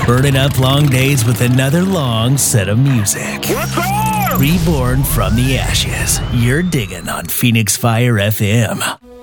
Burning up long days with another long set of music. What's up? Reborn from the ashes. You're digging on Phoenix Fire FM.